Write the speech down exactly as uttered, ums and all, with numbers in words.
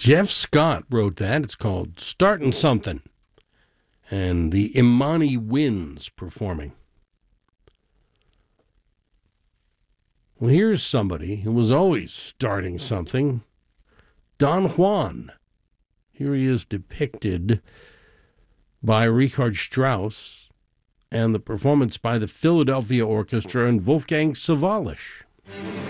Jeff Scott wrote that. It's called Startin' Something. And the Imani Winds performing. Well, here's somebody who was always starting something. Don Juan. Here he is depicted by Richard Strauss and the performance by the Philadelphia Orchestra and Wolfgang Sawallisch.